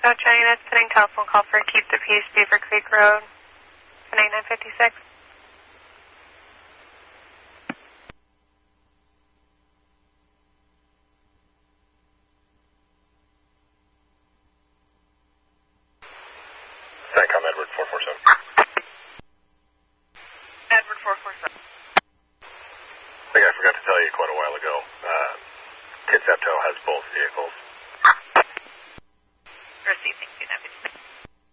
South China, sending telephone call for Keep the Peace, Beaver Creek Road, 9956. CENTCOM Edward 447. Edward 447. I think I forgot to tell you quite a while ago, Kitsapto has both vehicles. Receiving.